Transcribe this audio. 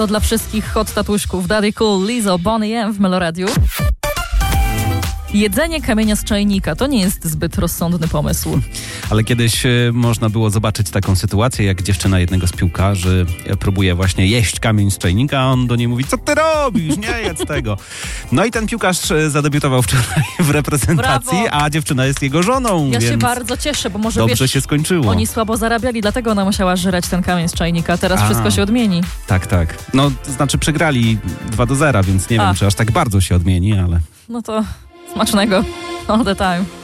To dla wszystkich hot tatuśków. Daddy Cool, Lizzo, Bonnie M w Meloradiu. Jedzenie kamienia z czajnika to nie jest zbyt rozsądny pomysł. Ale kiedyś można było zobaczyć taką sytuację, jak dziewczyna jednego z piłkarzy próbuje właśnie jeść kamień z czajnika, a on do niej mówi: co ty robisz? Nie jedz tego. No i ten piłkarz zadebiutował wczoraj w reprezentacji, Brawo. A dziewczyna jest jego żoną. Ja więc się bardzo cieszę, bo może dobrze się skończyło. Oni słabo zarabiali, dlatego ona musiała żreć ten kamień z czajnika. Teraz wszystko się odmieni. Tak. No, to znaczy przegrali 2-0, więc nie wiem, czy aż tak bardzo się odmieni, ale... No to smacznego all the time.